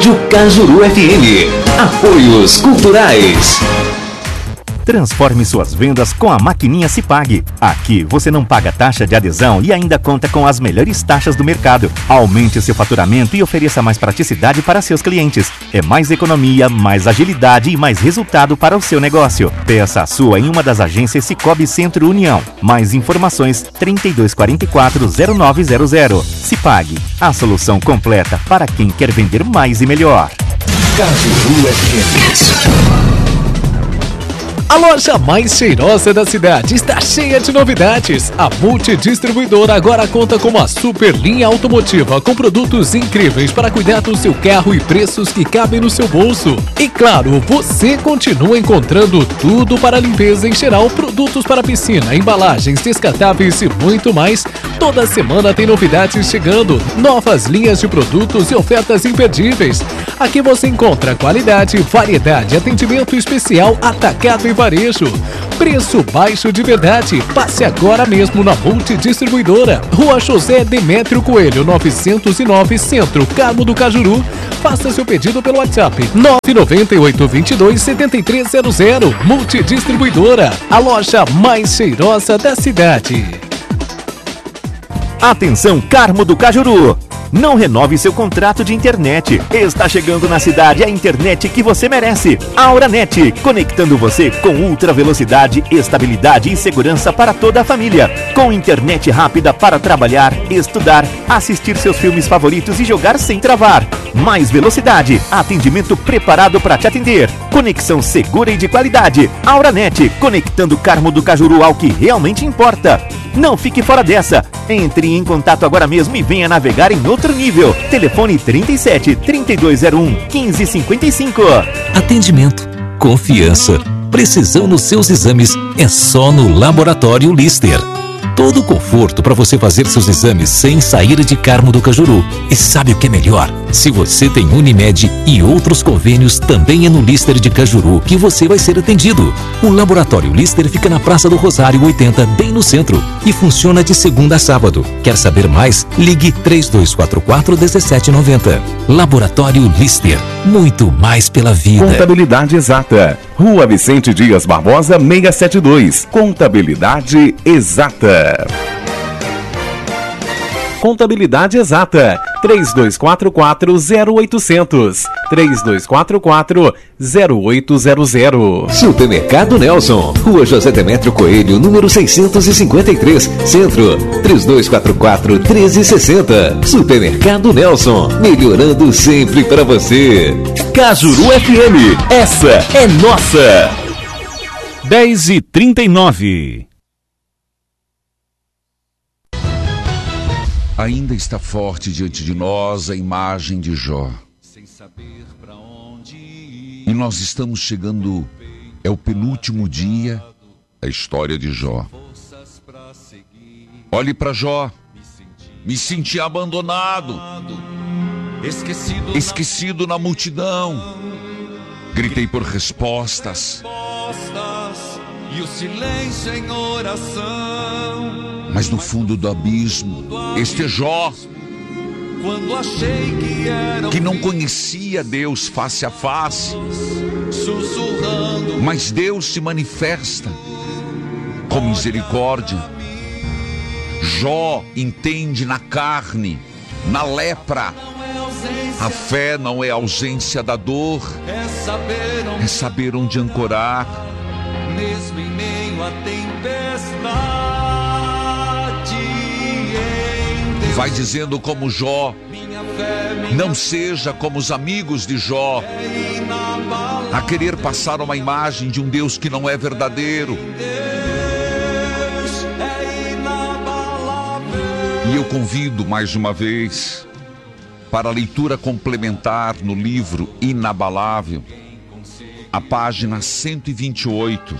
Rádio Cajuru FM. Apoios culturais. Transforme suas vendas com a maquininha Cipag. Aqui você não paga taxa de adesão e ainda conta com as melhores taxas do mercado. Aumente seu faturamento e ofereça mais praticidade para seus clientes. É mais economia, mais agilidade e mais resultado para o seu negócio. Peça a sua em uma das agências Cicobi Centro União. Mais informações 3244-0900. Cipag, a solução completa para quem quer vender mais e melhor. Cajuru FM. A loja mais cheirosa da cidade está cheia de novidades. A Multidistribuidora agora conta com uma super linha automotiva com produtos incríveis para cuidar do seu carro e preços que cabem no seu bolso. E claro, você continua encontrando tudo para limpeza em geral, produtos para piscina, embalagens, descartáveis e muito mais. Toda semana tem novidades chegando, novas linhas de produtos e ofertas imperdíveis. Aqui você encontra qualidade, variedade, atendimento especial, atacado e varejo. Preço baixo de verdade. Passe agora mesmo na Multidistribuidora. Rua José Demétrio Coelho, 909, Centro, Carmo do Cajuru. Faça seu pedido pelo WhatsApp 998-22-7300. Multidistribuidora, a loja mais cheirosa da cidade. Atenção, Carmo do Cajuru! Não renove seu contrato de internet. Está chegando na cidade a internet que você merece. Auranet, conectando você com ultra velocidade, estabilidade e segurança para toda a família. Com internet rápida para trabalhar, estudar, assistir seus filmes favoritos e jogar sem travar. Mais velocidade, atendimento preparado para te atender. Conexão segura e de qualidade. Auranet, conectando Carmo do Cajuru ao que realmente importa. Não fique fora dessa. Entre em contato agora mesmo e venha navegar em outro nível. Telefone 37 3201 1555. Atendimento, confiança, precisão nos seus exames é só no Laboratório Lister. Todo o conforto para você fazer seus exames sem sair de Carmo do Cajuru. E sabe o que é melhor? Se você tem Unimed e outros convênios, também é no Lister de Cajuru que você vai ser atendido. O Laboratório Lister fica na Praça do Rosário 80, bem no centro, e funciona de segunda a sábado. Quer saber mais? Ligue 3244-1790. Laboratório Lister, muito mais pela vida. Contabilidade Exata. Rua Vicente Dias Barbosa, 672. Contabilidade Exata. Contabilidade Exata. 3244-0800. 3244-0800. Supermercado Nelson. Rua José Demétrio Coelho, número 653. Centro. 3244-1360. Supermercado Nelson. Melhorando sempre para você. Cajuru FM. Essa é nossa. 10h39. Ainda está forte diante de nós a imagem de Jó. E nós estamos chegando, é o penúltimo dia da história de Jó. Olhe para Jó. Me senti abandonado, esquecido na multidão. Gritei por respostas e o silêncio em oração. Mas no fundo do abismo, este é Jó, quando achei que não conhecia Deus face a face, sussurrando, mas Deus se manifesta com misericórdia. Jó entende na carne, na lepra. A fé não é ausência da dor, é saber onde ancorar. Mesmo em meio à tempestade, vai dizendo como Jó, não seja como os amigos de Jó, a querer passar uma imagem de um Deus que não é verdadeiro. E eu convido mais uma vez para a leitura complementar no livro Inabalável, a página 128.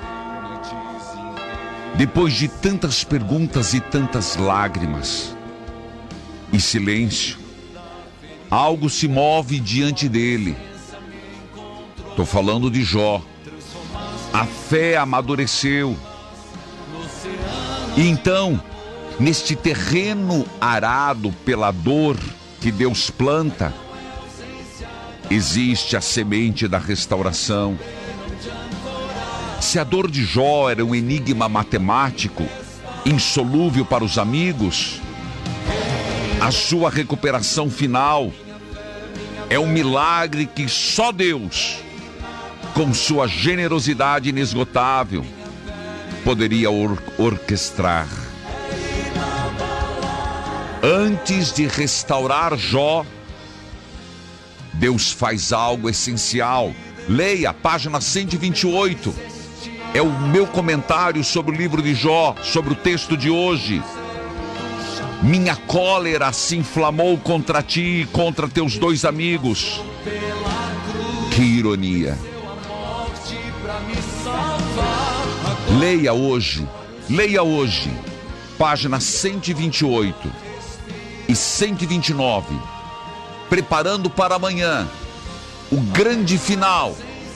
Depois de tantas perguntas e tantas lágrimas e silêncio, algo se move diante dele. Estou falando de Jó. A fé amadureceu. E então, neste terreno arado pela dor que Deus planta, existe a semente da restauração. Se a dor de Jó era um enigma matemático, insolúvel para os amigos, a sua recuperação final é um milagre que só Deus, com sua generosidade inesgotável, poderia orquestrar. Antes de restaurar Jó, Deus faz algo essencial. Leia a página 128. É o meu comentário sobre o livro de Jó, sobre o texto de hoje. Minha cólera se inflamou contra ti e contra teus 2 amigos. Que ironia. Leia hoje, página 128 e 129, preparando para amanhã o grande final,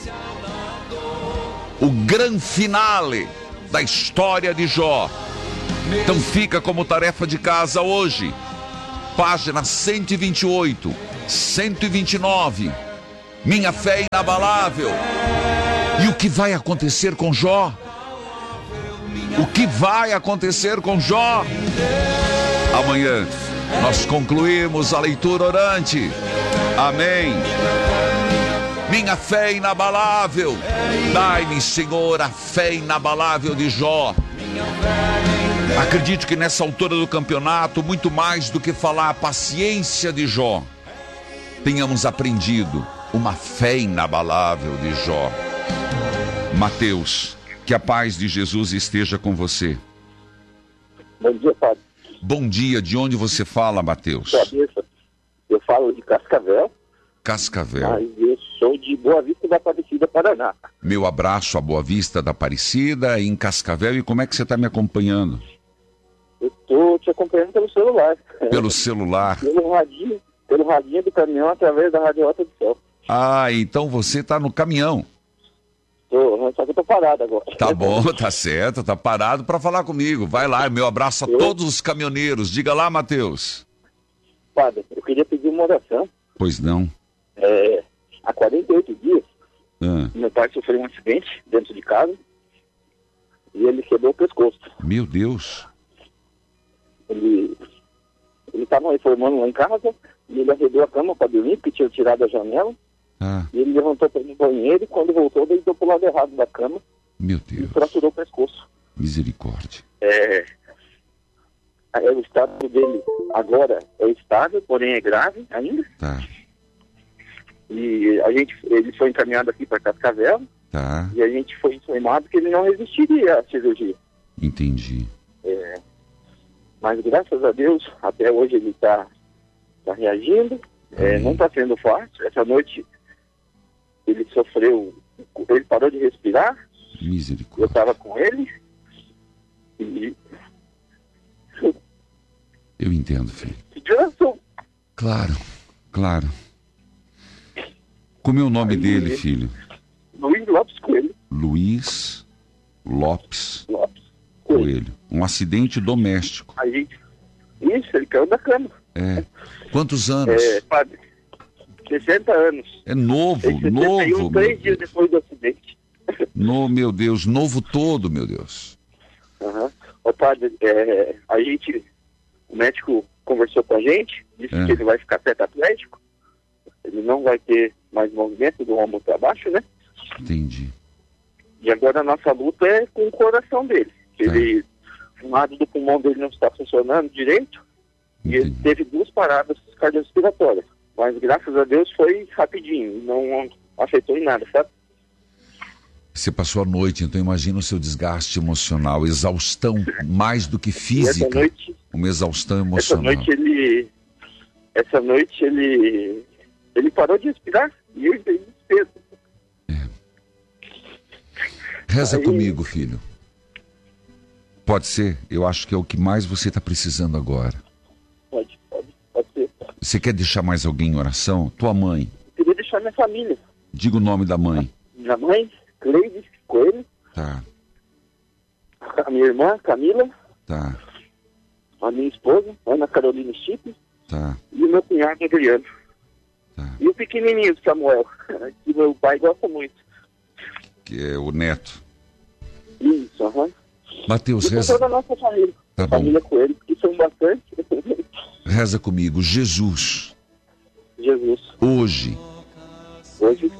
o grande finale da história de Jó. Então fica como tarefa de casa hoje, página 128, 129, minha fé inabalável. E o que vai acontecer com Jó? O que vai acontecer com Jó? Amanhã nós concluímos a leitura orante. Amém. Minha fé inabalável, dai-me, Senhor, a fé inabalável de Jó. Acredito que nessa altura do campeonato, muito mais do que falar a paciência de Jó, tenhamos aprendido uma fé inabalável de Jó. Mateus, que a paz de Jesus esteja com você. Bom dia, padre. Bom dia, de onde você fala, Mateus? Eu falo de Cascavel. Cascavel. Mas eu sou de Boa Vista da Aparecida, Paraná. Meu abraço a Boa Vista da Aparecida, em Cascavel. E como é que você está me acompanhando? Eu estou te acompanhando pelo celular. Pelo celular? Pelo radinho do caminhão, através da Rádio Rota do Céu. Ah, então você está no caminhão. Só que eu tô parado agora. Tá bom, tá certo, tá parado para falar comigo. Vai lá, meu abraço a todos os caminhoneiros. Diga lá, Mateus. Padre, eu queria pedir uma oração. Pois não. Há 48 dias, meu pai sofreu um acidente dentro de casa e ele quebrou o pescoço. Meu Deus. Ele estava reformando lá em casa e ele arredou a cama para dormir, porque tinha tirado a janela. E ele levantou para ir no banheiro e quando voltou, deitou pro lado errado da cama. Meu Deus. E fraturou o pescoço. Misericórdia. O estado dele agora é estável, porém é grave ainda. Tá. E ele foi encaminhado aqui para Cascavel. Tá. E a gente foi informado que ele não resistiria à cirurgia. Entendi. Mas graças a Deus, até hoje ele está reagindo. Não está sendo fácil. Essa noite ele parou de respirar. Misericórdia. Eu estava com ele. E eu entendo, filho. Que oração. Claro. Como é o nome dele, filho? Luiz Lopes Coelho. Luiz Lopes Coelho. Um acidente doméstico. Isso, ele caiu da cama. Quantos anos? Padre, 60 anos. É novo. 3 dias depois do acidente. Meu Deus, novo todo, meu Deus. Ô padre, o médico conversou com a gente, disse que ele vai ficar tetraplégico, ele não vai ter mais movimento do ombro para baixo, né? Entendi. E agora a nossa luta é com o coração dele. Um lado do pulmão dele não está funcionando direito. Entendi. E ele teve 2 paradas cardiorrespiratórias. Mas graças a Deus foi rapidinho, não afetou em nada, sabe? Você passou a noite, então imagina o seu desgaste emocional, exaustão mais do que física. Uma exaustão emocional. Essa noite ele parou de respirar e eu entrei em desespero. Reza comigo, filho. Pode ser? Eu acho que é o que mais você está precisando agora. Pode ser. Você quer deixar mais alguém em oração? Tua mãe. Eu queria deixar minha família. Diga o nome da mãe. Minha mãe, Cleide Coelho. Tá. A minha irmã, Camila. Tá. A minha esposa, Ana Carolina Chip. Tá. E o meu cunhado, Adriano. E o pequenininho Samuel, que meu pai gosta muito. Que é o neto. Isso, aham. Mateus, E reza. toda a nossa família. Tá bom. Família com ele, que são bastante. Reza comigo. Jesus, Jesus, hoje, hoje,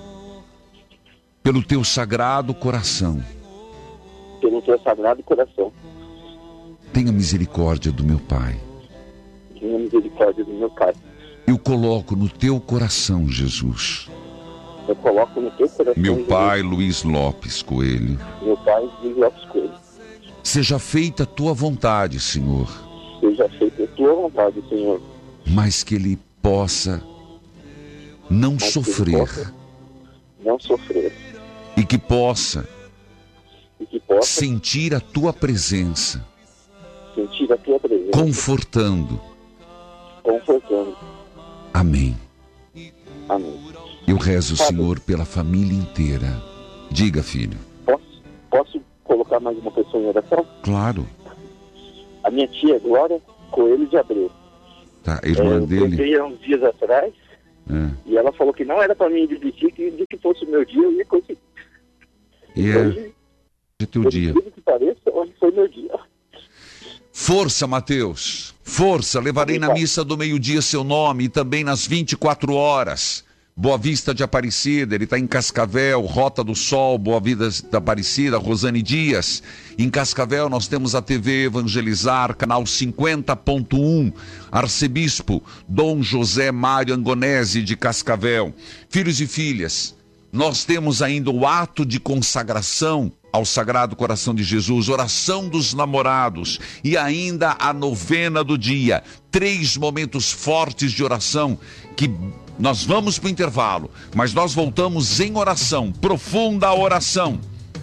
pelo teu sagrado coração, pelo teu sagrado coração, tenha misericórdia do meu pai. tenha misericórdia do meu Pai. Eu coloco no teu coração, Jesus, Eu coloco no teu coração, meu Jesus, pai Luiz Lopes Coelho. meu pai, Luiz Lopes Coelho. Seja feita a tua vontade, Senhor, Seja feita a tua vontade, Senhor. mas que ele possa não Mas que ele sofrer possa não sofrer. e que possa E que possa sentir a tua presença, sentir a tua presença, confortando. confortando. Amém. Amém. Eu rezo, Padre. Senhor, pela família inteira. Diga, filho. Posso colocar mais uma pessoa em oração? Claro. A minha tia Glória Coelho de Abreu. Tá, a irmã Eu dele. contei há uns dias atrás É. e ela falou que não era para mim desistir, que de que fosse o meu dia eu ia conseguir. E Hoje, é teu por dia. incrível que pareça, hoje foi meu dia. Força, Mateus. Força. Levarei na missa do meio-dia seu nome e também nas 24 horas. Boa Vista de Aparecida, ele está em Cascavel, Rota do Sol, Boa Vista da Aparecida, Rosane Dias. Em Cascavel nós temos a TV Evangelizar, canal 50.1, Arcebispo Dom José Mário Angonese de Cascavel. Filhos e filhas, nós temos ainda o ato de consagração ao Sagrado Coração de Jesus, oração dos namorados e ainda a novena do dia. 3 momentos fortes de oração que nós vamos para o intervalo, mas nós voltamos em oração, profunda oração.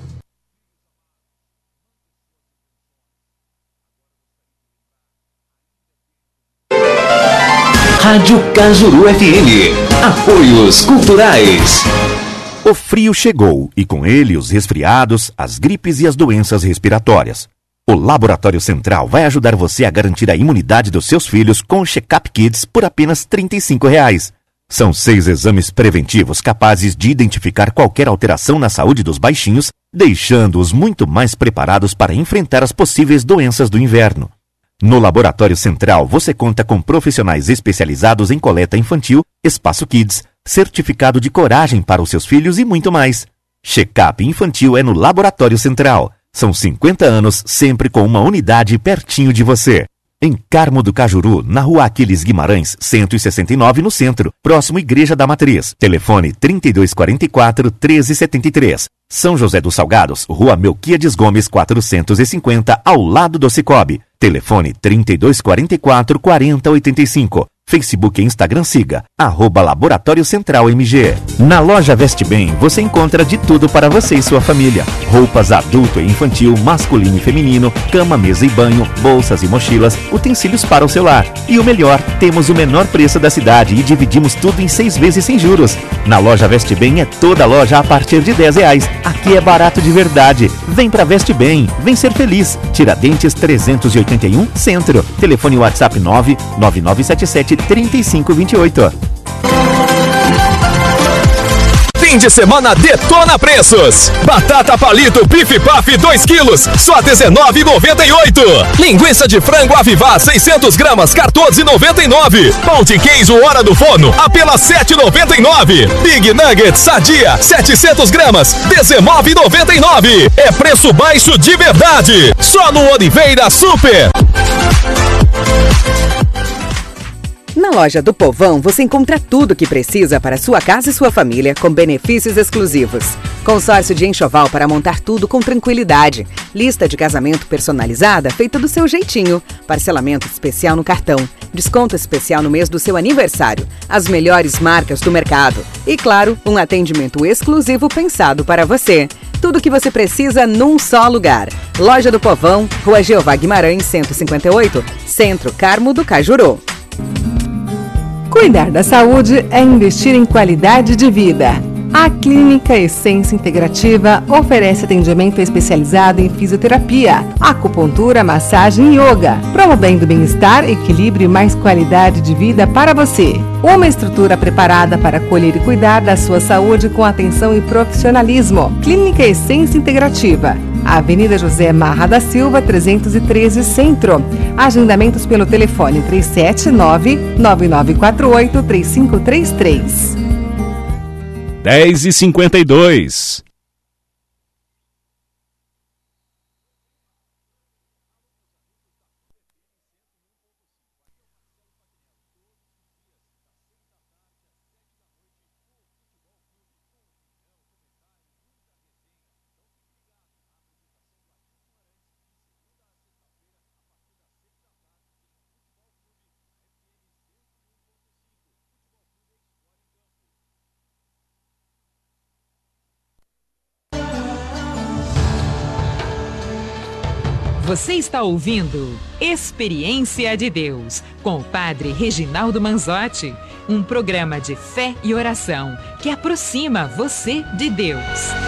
Rádio Cajuru FM. Apoios culturais. O frio chegou e com ele os resfriados, as gripes e as doenças respiratórias. O Laboratório Central vai ajudar você a garantir a imunidade dos seus filhos com o Check-up Kids por apenas R$ 35. São 6 exames preventivos capazes de identificar qualquer alteração na saúde dos baixinhos, deixando-os muito mais preparados para enfrentar as possíveis doenças do inverno. No Laboratório Central, você conta com profissionais especializados em coleta infantil, espaço Kids, certificado de coragem para os seus filhos e muito mais. Check-up infantil é no Laboratório Central. São 50 anos, sempre com uma unidade pertinho de você. Em Carmo do Cajuru, na Rua Aquiles Guimarães, 169 no centro, próximo Igreja da Matriz. Telefone 3244-1373. São José dos Salgados, Rua Melquíades Gomes 450, ao lado do Cicobi. Telefone 3244-4085. Facebook e Instagram siga, @Laboratório Central MG. Na loja Veste Bem, você encontra de tudo para você e sua família. Roupas adulto e infantil, masculino e feminino, cama, mesa e banho, bolsas e mochilas, utensílios para o celular. E o melhor, temos o menor preço da cidade e dividimos tudo em 6 vezes sem juros. Na loja Veste Bem é toda loja a partir de R$10. Aqui é barato de verdade. Vem pra Veste Bem, vem ser feliz. Tiradentes 381, Centro. Telefone WhatsApp 99977-3528. Fim de semana detona preços. Batata palito Bife Paf 2 quilos, só R$19,98. Linguiça de frango Avivá 600 gramas, R$14,99. Pão de queijo Hora do Forno, apenas R$7,99. Big Nuggets Sadia 700 gramas, R$19,99. É preço baixo de verdade. Só no Oliveira Super. Na loja do Povão, você encontra tudo o que precisa para sua casa e sua família, com benefícios exclusivos. Consórcio de enxoval para montar tudo com tranquilidade. Lista de casamento personalizada feita do seu jeitinho. Parcelamento especial no cartão. Desconto especial no mês do seu aniversário. As melhores marcas do mercado. E, claro, um atendimento exclusivo pensado para você. Tudo o que você precisa num só lugar. Loja do Povão, Rua Jeová Guimarães, 158, Centro, Carmo do Cajuru. Cuidar da saúde é investir em qualidade de vida. A A Clínica Essência Integrativa oferece atendimento especializado em fisioterapia, acupuntura, massagem e yoga, promovendo bem-estar, equilíbrio e mais qualidade de vida para você. Uma estrutura preparada para acolher e cuidar da sua saúde com atenção e profissionalismo. Clínica Essência Integrativa. Avenida José Marra da Silva, 313 Centro. Agendamentos pelo telefone 379-9948-3533. 10h52. Você está ouvindo Experiência de Deus, com o Padre Reginaldo Manzotti, um programa de fé e oração que aproxima você de Deus.